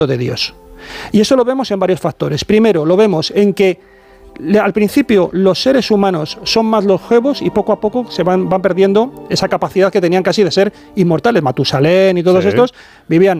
de Dios. Y eso lo vemos en varios factores. Primero, lo vemos en que al principio los seres humanos son más longevos y poco a poco se van perdiendo esa capacidad que tenían casi de ser inmortales. Matusalén y todos estos vivían